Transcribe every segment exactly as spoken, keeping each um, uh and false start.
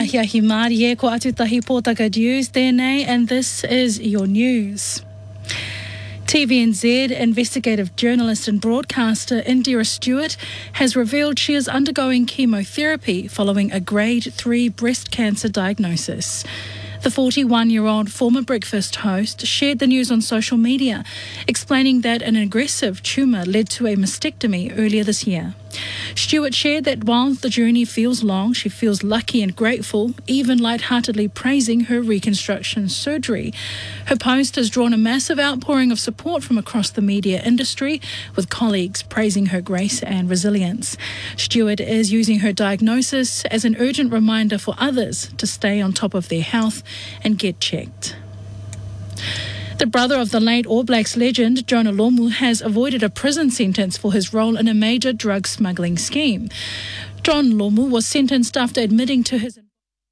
Ahi ahi Mārie, ko atu tahi pōtaka news tēnei, and this is your news. T V N Z investigative journalist and broadcaster Indira Stewart has revealed she is undergoing chemotherapy following a grade three breast cancer diagnosis. The forty-one-year-old former breakfast host shared the news on social media, explaining that an aggressive tumour led to a mastectomy earlier this year. Stewart shared that while the journey feels long, she feels lucky and grateful, even lightheartedly praising her reconstruction surgery. Her post has drawn a massive outpouring of support from across the media industry, with colleagues praising her grace and resilience. Stewart is using her diagnosis as an urgent reminder for others to stay on top of their health and get checked. The brother of the late All Blacks legend, Jonah Lomu, has avoided a prison sentence for his role in a major drug smuggling scheme. John Lomu was sentenced after admitting to his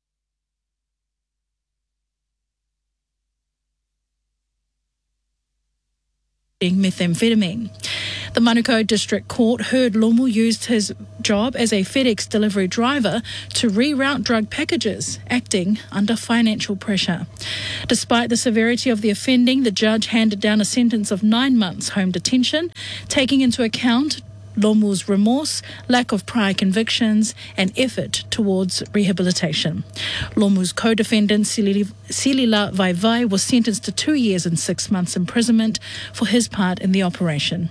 methamphetamine. The Manukau District Court heard Lomu used his job as a FedEx delivery driver to reroute drug packages, acting under financial pressure. Despite the severity of the offending, the judge handed down a sentence of nine months home detention, taking into account Lomu's remorse, lack of prior convictions and effort towards rehabilitation. Lomu's co-defendant, Silila Vaivai, was sentenced to two years and six months imprisonment for his part in the operation.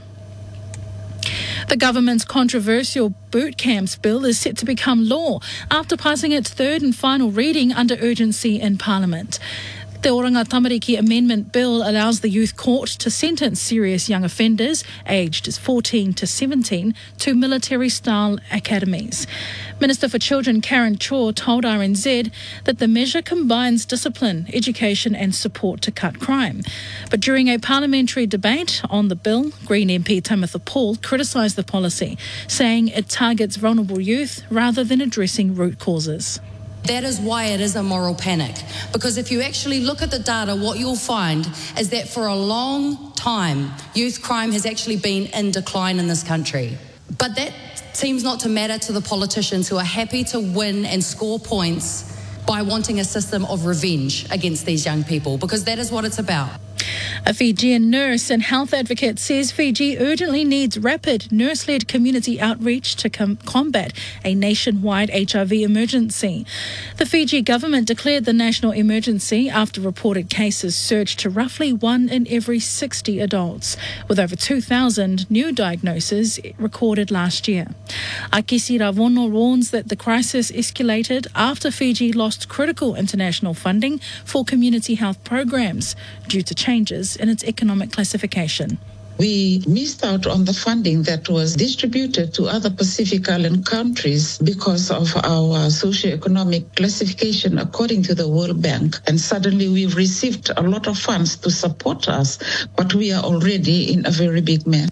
The government's controversial boot camps bill is set to become law after passing its third and final reading under urgency in Parliament. The Oranga Tamariki Amendment Bill allows the Youth Court to sentence serious young offenders aged fourteen to seventeen to military-style academies. Minister for Children Karen Chaw told R N Z that the measure combines discipline, education and support to cut crime. But during a parliamentary debate on the bill, Green M P Timothy Paul criticised the policy, saying it targets vulnerable youth rather than addressing root causes. That is why it is a moral panic, because if you actually look at the data, what you'll find is that for a long time, youth crime has actually been in decline in this country. But that seems not to matter to the politicians who are happy to win and score points by wanting a system of revenge against these young people, because that is what it's about. A Fijian nurse and health advocate says Fiji urgently needs rapid nurse-led community outreach to com- combat a nationwide H I V emergency. The Fiji government declared the national emergency after reported cases surged to roughly one in every sixty adults, with over two thousand new diagnoses recorded last year. Akisi Ravono warns that the crisis escalated after Fiji lost critical international funding for community health programs due to changes in its economic classification. We missed out on the funding that was distributed to other Pacific Island countries because of our socioeconomic classification according to the World Bank. And suddenly we've received a lot of funds to support us, but we are already in a very big mess.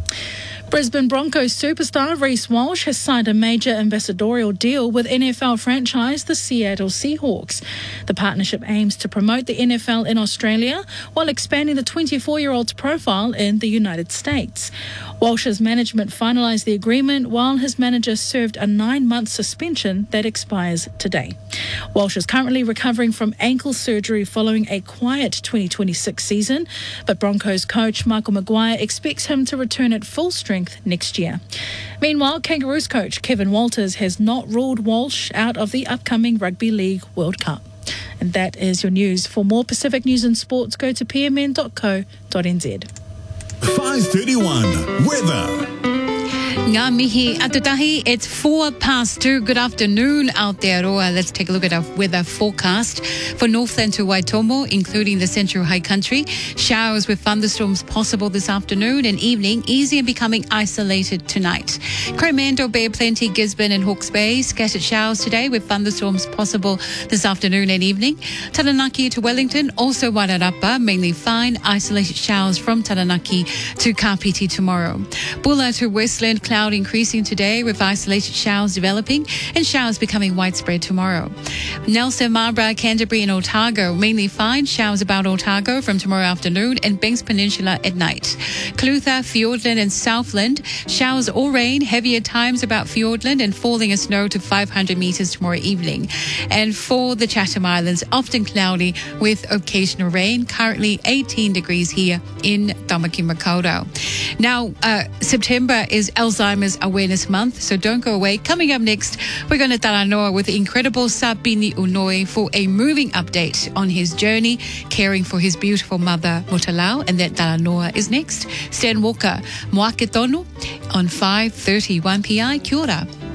Brisbane Broncos superstar Reece Walsh has signed a major ambassadorial deal with N F L franchise the Seattle Seahawks. The partnership aims to promote the N F L in Australia while expanding the twenty-four-year-old's profile in the United States. Walsh's management finalised the agreement while his manager served a nine-month suspension that expires today. Walsh is currently recovering from ankle surgery following a quiet twenty twenty-six season, but Broncos coach Michael Maguire expects him to return at full strength next year. Meanwhile, Kangaroos coach Kevin Walters has not ruled Walsh out of the upcoming Rugby League World Cup. And that is your news. For more Pacific news and sports, go to p m n dot co dot n z. five thirty-one Weather. Ngā mihi atutahi, it's four past two. Good afternoon out there, Roa. Let's take a look at our weather forecast for Northland to Waitomo, including the Central High Country. Showers with thunderstorms possible this afternoon and evening, easy and becoming isolated tonight. Coromandel Bay, plenty, Gisborne and Hawke's Bay, scattered showers today with thunderstorms possible this afternoon and evening. Taranaki to Wellington, also Wairarapa, mainly fine, isolated showers from Taranaki to Kapiti tomorrow. Bulla to Westland, cloudy cloud increasing today with isolated showers developing and showers becoming widespread tomorrow. Nelson, Marlborough, Canterbury and Otago mainly fine. Showers about Otago from tomorrow afternoon and Banks Peninsula at night. Clutha, Fiordland and Southland, showers or rain, heavier times about Fiordland and falling of snow to five hundred metres tomorrow evening. And for the Chatham Islands, often cloudy with occasional rain, currently eighteen degrees here in Tamaki Makaurau. Now, uh, September is Alzheimer's Awareness Month, so don't go away. Coming up next, we're going to talanoa with the incredible Sapini Unoi for a moving update on his journey caring for his beautiful mother, Motalau, and that talanoa is next. Stan Walker, Moake Tonu on five thirty-one P I. Kia ora.